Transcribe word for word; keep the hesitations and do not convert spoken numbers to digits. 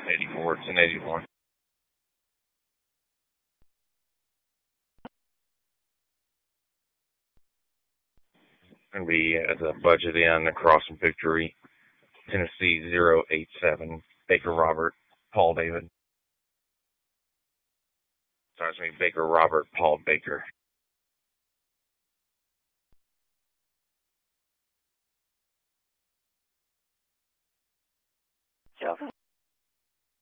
eighty-four. It's an eighty-one. Going to be uh, the budget in across from Victory, Tennessee zero eight seven. Baker Robert, Paul David. Sorry, it's me, Baker Robert, Paul Baker.